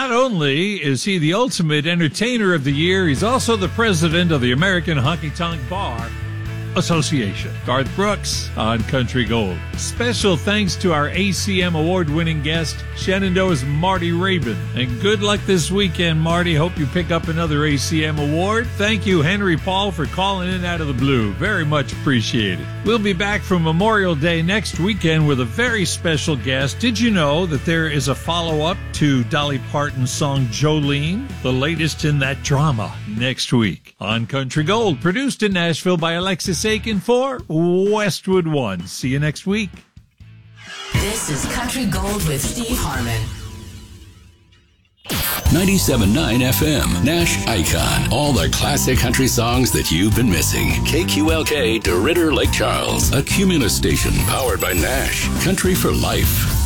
Not only is he the ultimate entertainer of the year, he's also the president of the American Honky Tonk Bar Association. Garth Brooks on Country Gold. Special thanks to our ACM award-winning guest, Shenandoah's Marty Rabin. And good luck this weekend, Marty. Hope you pick up another ACM award. Thank you, Henry Paul, for calling in out of the blue. Very much appreciated. We'll be back for Memorial Day next weekend with a very special guest. Did you know that there is a follow-up to Dolly Parton's song Jolene? The latest in that drama next week on Country Gold, produced in Nashville by Alexis Aiken for Westwood One. See you next week. This is Country Gold with Steve Harmon. 97.9 FM, Nash Icon. All the classic country songs that you've been missing. KQLK, DeRidder, Lake Charles. A Cumulus station powered by Nash. Country for life.